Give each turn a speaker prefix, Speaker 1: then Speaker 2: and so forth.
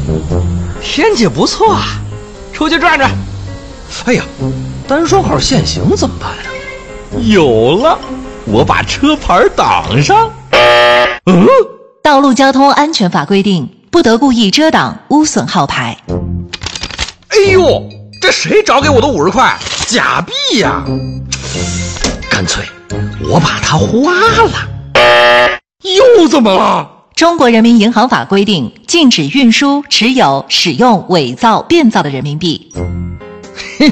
Speaker 1: 天气不错啊，出去转转。
Speaker 2: 哎呀，单双号限行怎么办呀？
Speaker 1: 有了，我把车牌挡上。
Speaker 3: 道路交通安全法规定，不得故意遮挡、污损号牌。
Speaker 1: 哎呦，这谁找给我的50块？假币呀！干脆我把它花了。又怎么了？
Speaker 3: 中国人民银行法规定，禁止运输、持有、使用伪造、变造的人民币。